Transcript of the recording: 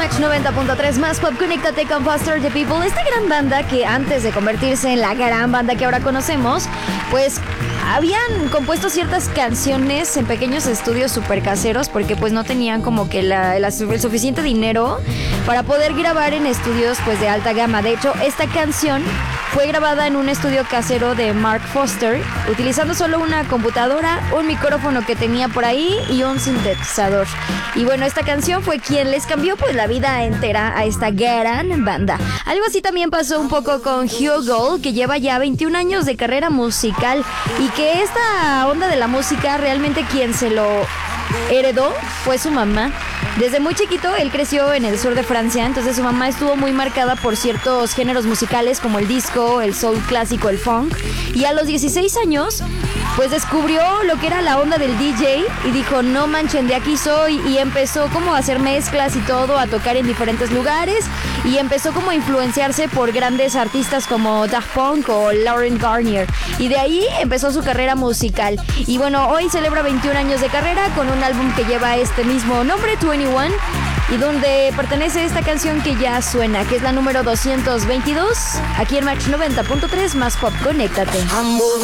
Max 90.3 más pop, conéctate con Foster the People. Esta gran banda que antes de convertirse en la gran banda que ahora conocemos, pues habían compuesto ciertas canciones en pequeños estudios super caseros porque pues no tenían como que el suficiente dinero para poder grabar en estudios pues de alta gama. De hecho, esta canción fue grabada en un estudio casero de Mark Foster, utilizando solo una computadora, un micrófono que tenía por ahí y un sintetizador. Y bueno, esta canción fue quien les cambió pues la vida entera a esta gran banda. Algo así también pasó un poco con Hugh Gould, que lleva ya 21 años de carrera musical y que esta onda de la música realmente quien se lo heredó fue su mamá. Desde muy chiquito él creció en el sur de Francia, entonces su mamá estuvo muy marcada por ciertos géneros musicales como el disco, el soul clásico, el funk, y a los 16 años pues descubrió lo que era la onda del DJ y dijo, no manchen, de aquí soy, y empezó como a hacer mezclas y todo, a tocar en diferentes lugares, y empezó como a influenciarse por grandes artistas como Daft Punk o Lauren Garnier, y de ahí empezó su carrera musical. Y bueno, hoy celebra 21 años de carrera con un álbum que lleva este mismo nombre, 21, y donde pertenece esta canción que ya suena, que es la número 222, aquí en Match 90.3 más pop, conéctate.